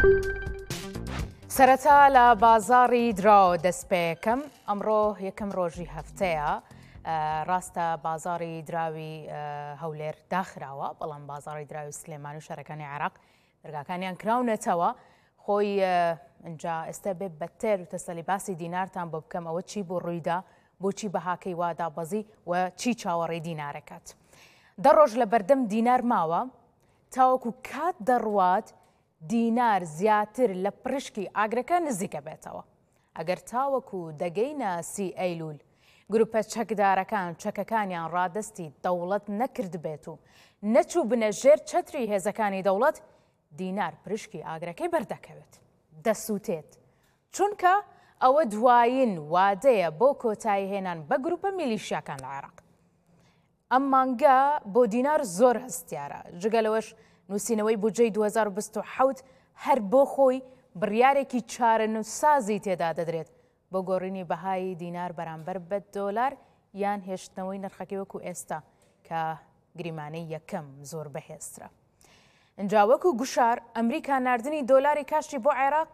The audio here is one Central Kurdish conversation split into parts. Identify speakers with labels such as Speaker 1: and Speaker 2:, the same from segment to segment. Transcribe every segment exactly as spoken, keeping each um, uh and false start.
Speaker 1: سەرەتا لە بازاڕی دراوە دەست پێ یەکەم ئەمڕۆ یەکەم ڕۆژی هەفتەیە ڕاستە بازاڕی دراوی هەولێر داخراوە بەڵام بازاڕی دراوی سلێمانی و شارەکانی عێراق دەرگاکانیان کراونەتەوە خۆی ئەنجا ئێستا بێ بەتێر و تەسەلی باسی دینارتان بۆ بکەم ئەوە چی بۆ ڕوویدا بۆچی بەهاکەی وا دابەزی و چی چاوەڕێی دینارەکەات دە ڕۆژ لە بەردەم دینار ماوە تاوەکو کات دەڕوات دینار زیاتر لە پرشکی ئاگرەکە نزیکە بێتەوە ئەگەر تاوەکو دەگەینە سی ئەیلول گروپە چەکدارەکان چەکەکانیان ڕادستی دەوڵەت نەکرد بێت و نەچوو بنە ژێر چەتری هێزەکانی دەوڵەت دینار پرشکی ئاگرەکەی بەردەکەوێت دەسووتێت چونکە ئەوە دوایین وادەیە بۆ کۆتایی هێنان بە گروپە میلیشیاکان لە عێراق ئەم مانگە بۆ دینار زۆر هەستیارە جگەلەوەش نووسینەوەی بودجەی دوو هەزار و بیست و حەوت هەر بۆ خۆی بڕیارێکی چارەنووسسازی تێدا دەدرێت بۆ گۆڕینی بەهای دینار بەرامبەر بە دۆلار یان هێشتنەوەی نرخەکەی وەکو ئێستا کە گریمانەی یەکەم زۆر بەهێزترە. ئەنجا وەکو گوشار ئەمریکا ناردنی دۆلاری کاشتی بۆ عێراق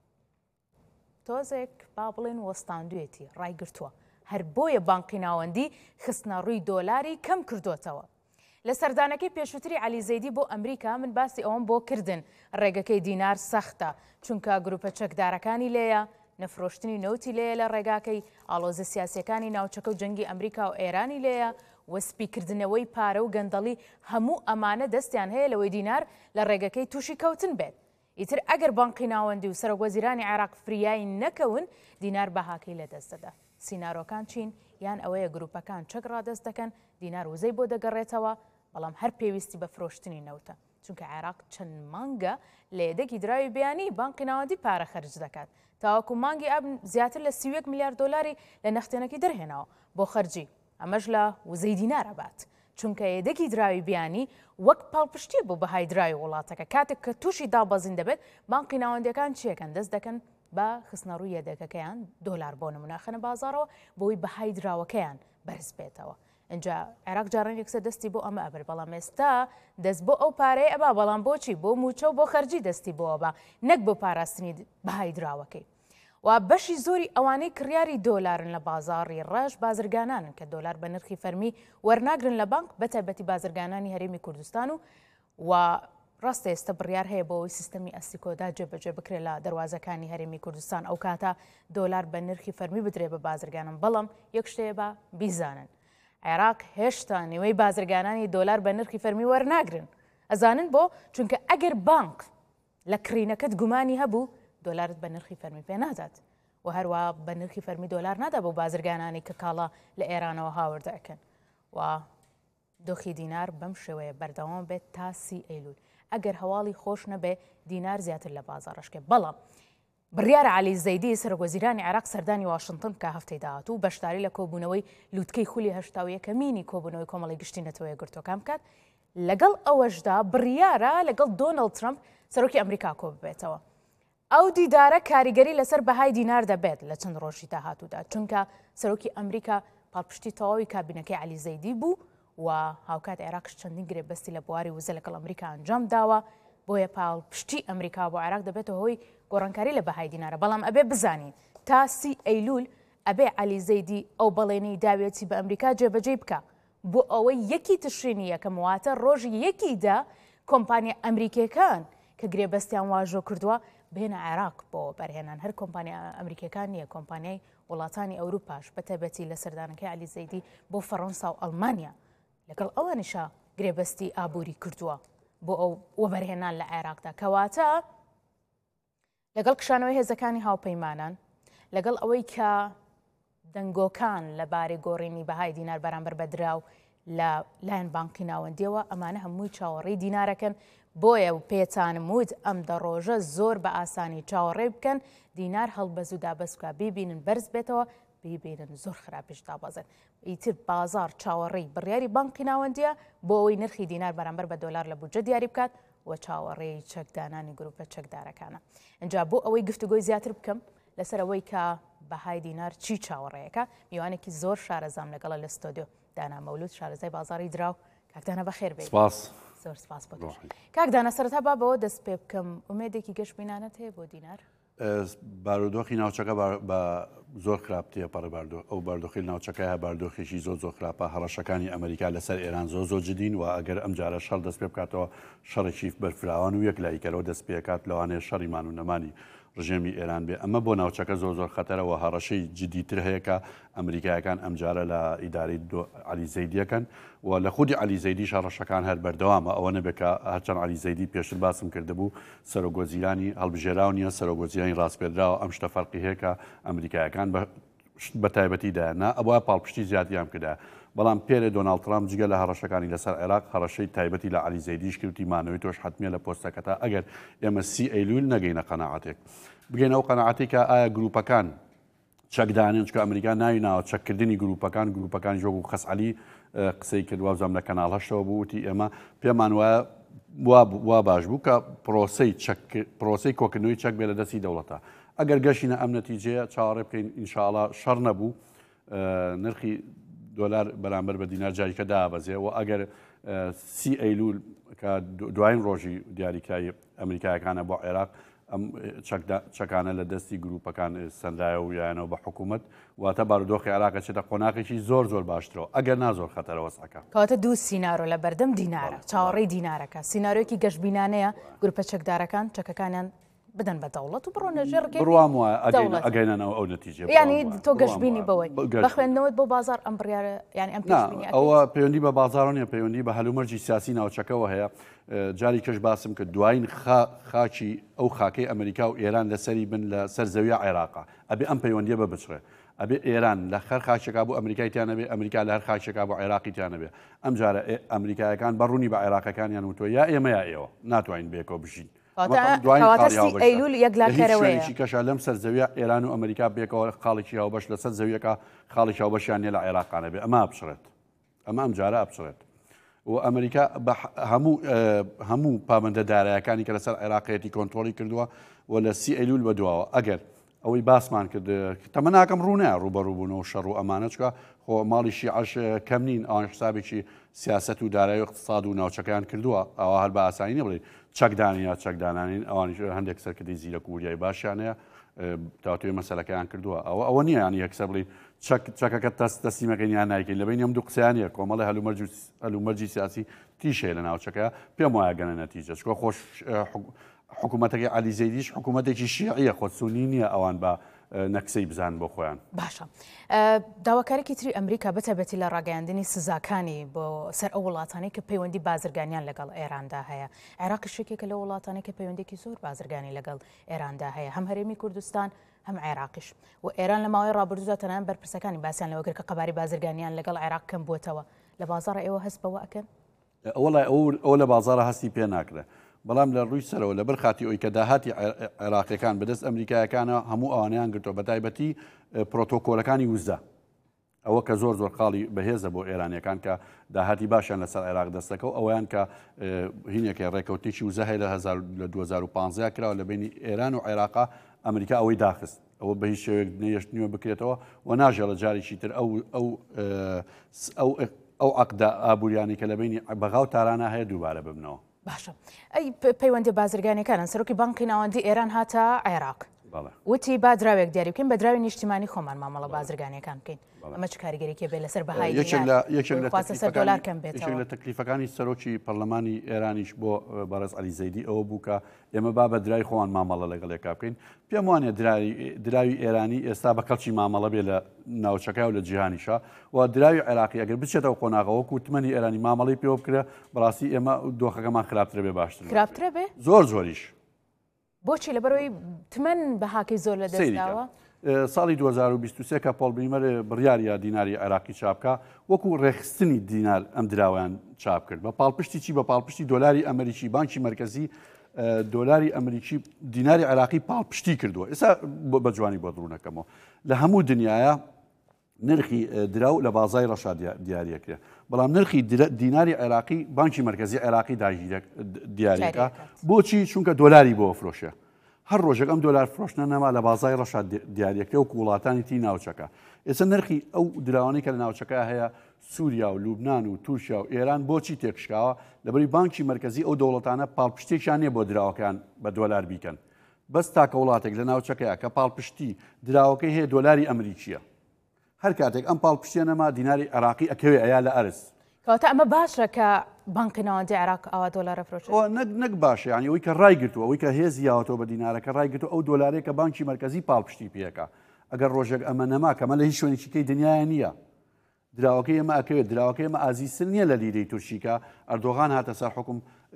Speaker 1: تۆزێک با بڵێن وەستاندوێتی ڕایگرتووە هەر بۆیە بانقی ناوەندی خستنە ڕووی دۆلاری کەم کردوتەوە. لە سەردانەکەی پێشووتری عەلی زەیدی بۆ ئەمریکا من باسی ئەوم بۆ کردن ڕێگەکەی دینار سەختە چونکە گروپە چەکدارەکانی لێیە نەفرۆشتنی نەوتی لێیە لە ڕێگاکەی ئاڵۆزە سیاسیەکانی ناوچەکە و جەنگی ئەمریکا و ئێرانی لێیە وەسپیکردنەوەی پارە و گەندەڵی هەموو ئەمانە دەستیان هەیە لەوەی دینار لە ڕێگەکەی تووشی کەوتن بێت. ئیتر ئەگەر بانقی ناوەندی و سەرۆکوەزیرانی عێراق فریایی نەکەون دینار بەهاکەی لەدەست دەدا. سینارۆکان چین یان ئەوەیە گروپەکان چەک ڕادەست دەکەن دینار وزەی بۆ دەگەڕێتەوە بەڵام هەر پێویستی بە فرۆشتنی نەوتە چونکە عێراق چەند مانگە لە یەدەکی دراوی بەیانی بانقی ناوەندی پارە خەرج دەکات تاوەکو مانگی ئەب زیاتر لە سی و یەک میلیارد دۆلاری لە نەختێنەکەی دەرهێناوە بۆ خەرجی ئەمەش لە وزەی دینارە بات چونکە یەدەکی دراوی بیانی وەک پاڵپشتی بۆ بەهای دراوی وڵاتەکە کاتێک کە تووشی دابەزین دەبێت بانقی ناوەندەکان چیەکەن دەست دەکەن بە خستنە ڕووی یەدەکەکەیان دۆلار بۆ نمونە خەنە بازارەوە بۆی بەهای دراوەکەیان بەرز بێتەوە. ئەنجا عێراق جاران یەکسە دەستی بۆ ئەمە ئەبر بەڵام ئێستا دەست بۆ ئەو پارەی ئەبا بەڵام بۆچی بۆ موچە و بۆ خەرجی دەستی بۆ ئەبا نەک بۆ پاراستنی بەهای دراوەکەی و بەشی زۆری ئەوانەی کڕیاری دۆلارن لە بازاڕی ڕەش بازرگانانن کە دۆلار بە نرخی فەرمی وەرناگرن لە بانک بەتایبەتی بازرگانانی هەرێمی کوردستان و و ڕاستە ئێستا بڕیار هەیە بۆ ئەوەی سیستەمی ئەسیکۆدا جێبەجێ بکرێت لە دەواازەکانی هەرێمی کوردستان ئەو کاتە دۆلار بە نرخی فەرمی بدرێ بە بازرگانم بەڵام یەک شتەیە بە بیزانن عێراق هێشتا نێوەی بازرگانانی دۆلار بە نرخی فەرمی وەرناگرن ئەزانن بۆ چونکە ئەگەر بانک لە کڕینەکەت گومانی هەبوو دۆلارت بە نرخی فەرمی پێ نادات و هەروە بە نرخی فەرمی دۆلار نادا بۆ بازرگانانی کە کاڵا لە ئێرانەوە هاوردەکەن و دۆخی دینار بەم شێوەیە بەردەوام بێت تا سی ئەیلول ئەگەر هەواڵی خۆش نەبێ دینار زیاتر لە بازاڕشکێ بەڵام بڕیارە عەلی زەیدی سەرۆکوەزیرانی عێراق سەردانی واشنتن کە هەفتەی داهاتوو بەشداری لە کۆبوونەوەی لووتکەی خولی هەشتا و یەکەمینی کۆبوونەوەی کۆمەڵی گشتی نەتەوەیە گرتوەکان بکات لەگەڵ ئەوەشدا بڕیارە لەگەڵ دۆناڵد ترامپ سەرۆکی ئەمریکا کۆ ببێتەوە ئەو دیدارە کاریگەری لەسەر بەهای دینار دەبێت لە چەند ڕۆژی داهاتوودا چونکە سەرۆکی ئەمریکا پاڵپشتی تەواوی کابینەکەی عەلی زەیدی بوو و هاوکات عێراقش چەندین گرێبەستی لە بواری وزە لەگەڵ ئەمریکا ئەنجام داوە بۆیە پاڵپشتی ئەمریکا بۆ عێراق دەبێتەوە هۆی گۆڕانکاری لە بەهای دینارە بەڵام ئەبێ بزانین تا سی ئەیلول ئەبێ عەلی زەیدی ئەو بەڵێنەی داوێتی بە ئەمریکا جێبەجێ بکە بۆ ئەوەی یەکی تشرینی یەکەم واتە ڕۆژی یەکیدا کۆمپانیا ئەمریکیەکان کە گرێبەستیان واژۆ کردووە بهێنە عێراق بۆ بەرهێنان هەر کۆمپانیا ئەمریکیەکان نییە کۆمپانیای وڵاتانی ئەوروپاش بەتایبەتی لە سەردانەکەی عەلی زەیدی بۆ فەڕەنسا و ئەڵمانیا لەگەڵ ئەوانیشە گرێبەستی ئابووری کردووە بۆ ئەو وەبەرهێنان لە عێراقدا کەواتە لەگەڵ کشانەوەی هێزەکانی هاوپەیمانان لەگەڵ ئەوەی کە دەنگۆکان لەبارەی گۆڕینی بەهای دینار بەرامبەر بە دراو لە لایەن بانقی ناوەندیەوە ئەمانە هەمووی چاوەڕێی دینارەکەن بۆیە و پێچانم وت ئەم دە ڕۆژە زۆر بە ئاسانی چاوەڕێ بکەن دینار هەڵبەز و دابەزکە بیبینن بەرز بێتەوە بیبینن زۆر خراپش دابەزن ئیتر بازار چاوەڕێی بڕیاری بانقی ناوەندیە بۆ ئەوەی نرخی دینار بەرامبەر بە دۆلار لە بودجە دیاری بکات و چاوەڕێی چەکدانانی گروپە چەکدارەکانە ئەنجا بۆ ئەوەی گفتوگۆی زیاتر بکەم لەسەر ئەوەی کە بەهای دینار چی چاوەڕێیەکە میوانێکی زۆر شارەزام لەگەڵە لە ستۆدیۆ دانا مەولود شارەزای بازاڕی دراو کاکدانە بەخێر بێت. زۆر سپاس بۆ کاک دانا سەرەتا با بەوە دەست پێ بکەم ئومێدێکی گەشتبینانەت هەیە بۆ دینار
Speaker 2: بارودۆخی ناوچەکە بە زۆر خراپتیە پەڕ ئەو باردۆخی ناوچەکە هە باردۆخێکی زۆر زۆر خراپە هەڕەشەکانی ئەمریکا لەسەر ئێران زۆر زۆر جدین و ئەگەر ئەم جارە شەڕ دەست پێ بکاتەوە شەڕێکی بەرفراوان و یەک لایکەرەوە دەست پێکات لەوانەیە شەڕیمان و نەمانی ڕژێمی ئێران بێ ئەمە بۆ ناوچەکە زۆر زۆر خەتەرەوە هەڕەشەی جدیتر هەیە کە ئەمریکایەکان ئەم جارە لە ئیدارەی عەلی زەیدیەکەن و لە خودی عەلی زەیدیش هەڕەشەکان هەر بەردەوامە ئەوە نەبێت کە هەرچەند عەلی زەیدی پێشتر باسم کردهبوو سەرۆگۆزیرانی هەڵبژێراو نییە سەرۆگۆزیرانی ڕاستپێدراوە ئەم شتە فەرقی هەیە کە ئەمریکایەکان بە تایبەتیدایە ئەوە پاڵپشتی زیاتیان کردە بەڵام پێرێ دۆناڵد ترامپ جگە لە هەڕەشەکانی لەسەر عێراق هەڕەشەی تایبەتی لە عەلی زەیدیش کردی مانەوەی تۆش حتمێ لە پۆستەکەتا ئەگەر ئێمە سی ئەیلول نەگەینە قەناعەتێک بگەین ئەو قەناعەتی کە ئایا گروپەکان چەکدانێن چکە ئەمریکا ناوی ناوە چەککردنی گروپەکان گروپەکان ژۆگ و خەسعەلی قسەی کردووە بزانام لە کەناڵ هەشتەوە بوو وتی ئێمە پێمان وایە وا باش بوو کە پرۆسەی پرۆسەی کۆکردنەوەی چەک بێ لە دەستی دەوڵەتە ئەگەر گەشتینە ئەم نەتیجەیە چاوەڕێ بکەین ئینشاءڵڵا شەڕ نەبوو نرخی دۆلار بەرامبەر بە دینار جاریکە دابەزێ و ئەگەر سی ئەیلول کە دوایین ڕۆژی دیاریکرای ئەمریکایەکانە بۆ عێراق ئەم چەکانە لە دەستی گروپەکان سەندایە و یانەوە بە حکوومەت واتە بارودۆخی عێراق چێتە قۆناغێکی زۆر زۆر باشترەوە ئەگەر نازۆر خەتەرەوە سەکە
Speaker 1: کەواتە دوو سینارۆ لە بەردەم دینارە چاوەڕێی دینارەکە سینارۆیەکی گەشتبینانەیە گروپە چەکدارەکان چەکەکانیان بدەن بە دەوڵەت و بڕۆنە ژێڕکە
Speaker 2: بڕوام وایە ئەگەینەوە ئەو نەتیجە
Speaker 1: ینی تۆ گەشتبینی بەوەی بەخوێندنەوەت بۆ بازار ئەم بڕیارە ینی ئەم
Speaker 2: ئەوە پەیوەندی بە بازارۆ نیە پەیوەندی بە هەلومەرجی سیاسی ناوچەکەەوە هەیە جاری کەش باسم کرد دوایین خاچی ئەو خاکەی ئەمریکا و ئێران لەسەری بن لە سەر زەویە عێراقا ئەبێ ئەم پەیوەندیە بە بچڕێ ئەبێ ئێران لە خەر خاچێکا بۆ ئەمریکایتیانە بێ ئەمریکا لە هەر خاچێکا بۆ عێراقیتیانە بێ ئەم جارە ئەمریکایەکان بەڕوونی بە عێراقەکانیان وتۆ یا ئێمە یا ئێوە ناتوانین بێکەوە بژین
Speaker 1: ئەیلول یەکلاکەرەوەی
Speaker 2: کەشە لەم سەر زەویە ئێران و ئەمریکا بێکەوە خاڵێکی هاوبەش لەسەر زەویەکە خاڵی هاوبەشیان لە عێراقانە بێ ئەمە بچڕێت ئەمە ئەم جارە ئەبچڕێت و ئەمریکا هەموو هەموو پابندە دارایەکانی کە لەسەر عێراقەتی کۆنتترۆلی کردووە و لە سی ئەیلول بەدواوە ئەگەر ئەوەی باسمان کرد تەمە ناکەم ڕوونە ڕوبەڕووبوونەوە شەڕ و ئەمانە چکە خۆ ماڵی شیعەش کەم نین ئەوان حسابێکی سیاست و دارایی و اقتصاد و ناوچەکەیان کردووە ئەوە هەر بە ئاسانی نەبڵێ چەکدانی یا چەکدانانین ئەوانیش هەندێک سەرکردی زیرە کووریای باشیانەیە تاوتوێ مەسەلەکەیان کردووە ئەوە ئەوە نییە ینی یەکسەر بڵێ چەکەکە تەست دەستیمەکەیان نایکەین لەبین ئەم دوو قسەیانە کۆمەڵی هەلومەرجی سیاسی تیشەیە لە ناوچەکە پێم وایە گەنە نەتیجە چکە خۆش حکوومەتەکەی عەلی زەیدیش حکوومەتێکی شیعیە خۆ سونی نییە ئەوان بە نەکسەی بزان بۆ خۆیان
Speaker 1: باشە داواکارێکی تری ئەمریکا بەتەبەتی لە ڕاگەیاندنی سزاکانی بۆ سەر ئەو وڵاتانەی کە پەیوەندی بازرگانیان لەگەڵ ئێراندا هەیە عێراق شتێکێکە لە وڵاتانەی کە پەیوەندێکی زۆر بازرگانی لەگەڵ ئێراندا هەیە هەم هەرێمی کوردستان هەم عێراقیش و ئێران لە ماوەی ڕابردوودا تەنان بەرپرسەکانی باسییان لەوەگر کە قەباری بازرگانیان لەگەڵ عێراق کەم بووتەوە لە بازارە ئێوە هەست بەوە ئەکەن
Speaker 2: وڵای ئەو لە بازارە هەستی پێ ناکرێت بەڵام لە ڕووی سەرەوە لە بەرخاتی ئەوی کە داهاتی عێراقیەکان بەدەست ئەمریکایەکانە هەموو ئەوانیان گرتووە بە تایبەتی پرۆتۆکۆلەکانی وزە ئەوە کە زۆر زۆر خاڵی بەهێزە بۆ ئێرانیەکان کە داهاتی باشیان لەسەر عێراق دەستەکە و ئەویان کە هینێکی ڕێکەوتێکی وزە هەیە لە دوو هەزار و پانزە کراوە لە بینی ئێران و عێراقا ئەمریکا ئەوەی داخست ئەوە بە هیچ شێوەیەک نەیەشتنیوە بکرێتەوە و ناژێ لە جارێکی تر ئەو ئەو ئەو عەقدە ئابوووریانی کە لە بینی بەغاو تارانە هەیە دووبارە ببنەوە
Speaker 1: باشە ئەی پەیوەندی بازرگانیەکانن سەرۆکی بانقی ناوەندی ئێران هاتە عێراق وتی با دراوێک دیاری بکەین بە دراوی نیشتیمانی خۆمان مامەڵە بازرگانیەکان بکەین ئەمە چ کاریگەریەکە بێت لەسەر بەهای دینار کەم بێتەوە
Speaker 2: لە تەکلیفەکانی سەرۆکی پەرلەمانی ئێرانیش بۆ بەڕێز عەلی زەیدی ئەوە بوو کە ئێمە با بە درای خۆمان مامەڵە لەگەڵێکا بکەین پێم وانێ دراوی ئێرانی ئێستا بە کەڵکی مامەڵە بێ لە ناوچەکە و لە جیهانیشا و دراوی عێراقی ئەگەر بچێتەوە قۆناغەوە وتمەنی ئێرانی مامەڵی پێوە بکرێ بەڕاستی ئێمە دۆخەکەمان خراپترە بێ باشتر
Speaker 1: خراپترە بێ
Speaker 2: زۆر زۆریش
Speaker 1: بۆچی لەبەرەوەی تمەن بەهاکەی زۆر لە دەستداوە
Speaker 2: ساڵی دوو هەزار و بیست و سێ کە پۆڵ بریمەر بڕیاریە دیناری عێراقی چاپکە وەکو ڕێخستنی دینار ئەم دراویان چاپ کرد بە پاڵپشتی چی بە پاڵپشتی دۆلاری ئەمریکی بانکی مرکزی دۆلاری ئەمریکی دیناری عێراقی پاڵپشتی کردووە ئێستا بە جوانی بۆ دڕوونەکەمەوە لە هەموو دنیاە نرخی دراو لە بازای ڕەشا دیارەکرێ بەڵام نرخی دیناری عێراقی بانکی مرکزی عێراقی دیارەکە بۆچی چونکە دۆلاری بۆ فرۆشە هەر ڕۆژێک ئەم دۆلار فرۆشتنە نەما لە بازای ڕەشا دیارەکرێ و وڵاتانی تی ناوچەکە ئێستا نرخی ئەو دراوانەی کە لە ناوچەکە هەیە سووریا و لوبناان و تورکیا و ئێران بۆچی تێکشکاوە لەبەری بانکی مرکزی ئەو دەوڵەتانە پاڵپشتێکیان نیە بۆ دراوەکان بە دۆلار بیکەن بەس تاکە وڵاتێک لە ناوچەکەیە کە پاڵپشتی دراوەکەی هەیە دۆلاری ئەمریکیە هەر کاتێک ئەم پاڵپشتیە نەما دیناری عراقی ئەکەوێ ئەیا لە ئەرز
Speaker 1: کەواتە ئەمە باشە کە بانکی ناوەندی عێراق ئەوا دۆلارە فرۆشت
Speaker 2: نەک باشە ینی ئەوەی کە ڕای گرتووە ئەوەی کە هێزی یاوەتەوە بە دینارەکە ڕای گرتو ئەو دۆلارێک کە بانکی مرکزی پاڵپشتی پێەکە ئەگەر ڕۆژێک ئەمە نەما کەمە لە هیچ شوێنێکیکەی دنیاە نییە دراوەکەی ئێمە ئەکەوێت دراوەکەی ئێمە ئازیسن نییە لە لیرەی تورکیکە ئەردۆغان هاتە سەر حکم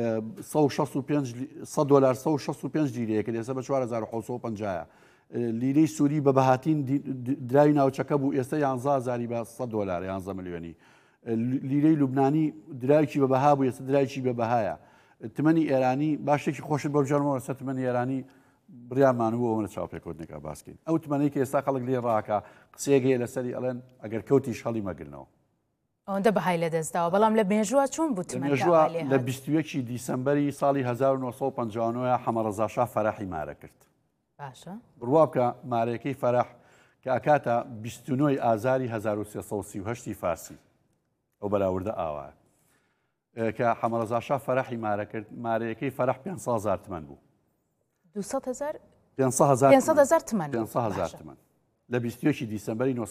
Speaker 2: سەد دلار سەد و شەست و پێنج لیرەیەکە دێسە بە چوار هەزار و حەوت سەد و پەنجا لیرەی سووری بە بەهاتین دراوی ناوچەکە بوو ئێستا یانزە هەزاری بە سەد دلار یانزە ملیۆنی لیرەی لوبنانی درایکی بە بەها بوو ئێستا درایکی بە بەهایە تمەنی ئێرانی باشێکی خۆشت بە بژارمەوە سەر تمەنی ئێرانی بڕیارمانەوە ئەوە لە چاوپێکوتنێکە باسکەین ئەو تمەنەی کە ئێستا خەڵک لێ ڕاکە قسێگەیە لەسەری ئەڵێن ئەگەر کەوتیش هەڵی مەگرنەوە
Speaker 1: ئەوەندە بەهای لە دەستداوە بەڵام لە مێژووە چۆن بوو
Speaker 2: مێژووە لە بیست و یەکی دیسەمبەری ساڵی هەزار و نۆ سەد و پەنجا و نۆ حەمەڕەزا شا فەرەحی مارە کرد
Speaker 1: باشە
Speaker 2: بڕوا بکە مارەکەی فەرەح کە ئەکاتە بیست و نۆ ئازاری هەزار و سێسەد و سی و هەشتی فارسی ئەو بەراوردە ئاوایە کە حەمەڕەزا شا فەرەحی مارە کرد مارەیەکەی فەرەح پێنج هەزار تمەن بوو
Speaker 1: دووسەد هەزار
Speaker 2: پێنج هەزار
Speaker 1: هەزار تمەن
Speaker 2: پێنج هەزار تمەن لە بیست و یەکی دیسەمبەری